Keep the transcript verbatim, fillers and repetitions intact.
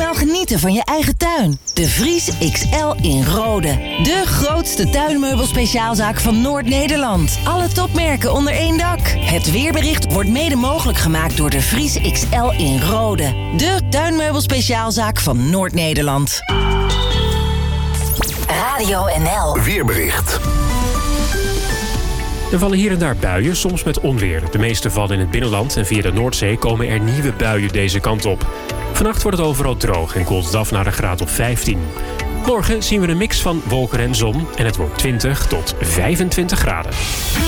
snel genieten van je eigen tuin. De Vries X L in Rode. De grootste tuinmeubelspeciaalzaak van Noord-Nederland. Alle topmerken onder één dak. Het weerbericht wordt mede mogelijk gemaakt door de Vries X L in Rode. De tuinmeubelspeciaalzaak van Noord-Nederland. Radio N L. Weerbericht. Er vallen hier en daar buien, soms met onweer. De meeste vallen in het binnenland en via de Noordzee komen er nieuwe buien deze kant op. Vannacht wordt het overal droog en koelt het af naar een graad of vijftien. Morgen zien we een mix van wolken en zon en het wordt twintig tot vijfentwintig graden.